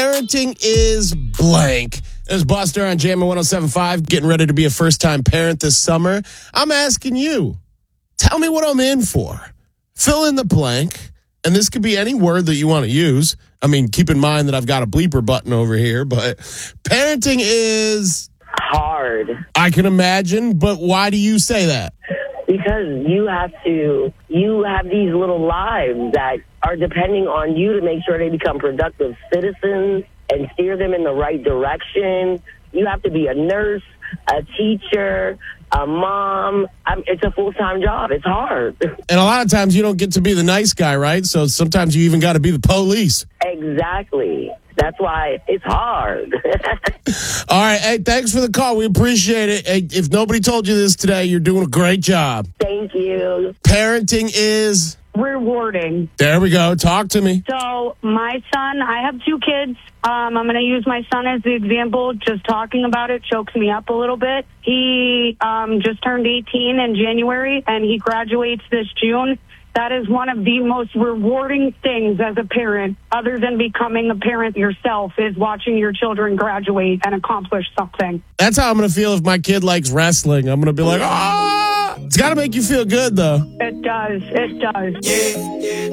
Parenting is blank. There's Buster on Jammin' 107.5, getting ready to be a first-time parent this summer. I'm asking you, tell me what I'm in for. Fill in the blank, and this could be any word that you want to use. I mean, keep in mind that I've got a bleeper button over here, but parenting is hard. I can imagine, but why do you say that? Because you have these little lives that are depending on you to make sure they become productive citizens and steer them in the right direction. You have to be a nurse, a teacher, a mom. It's a full-time job. It's hard. And a lot of times you don't get to be the nice guy, right? So sometimes you even got to be the police. Exactly. That's why it's hard. All right. Hey, thanks for the call. We appreciate it. Hey, if nobody told you this today, you're doing a great job. Thank you. Parenting is rewarding. There we go. Talk to me. So my son, I have 2 kids. I'm going to use my son as the example. Just talking about it chokes me up a little bit. He just turned 18 in January, and he graduates this June. That is one of the most rewarding things as a parent, other than becoming a parent yourself, is watching your children graduate and accomplish something. That's how I'm going to feel if my kid likes wrestling. I'm going to be like, ah! It's got to make you feel good, though. It does. It does. Yeah.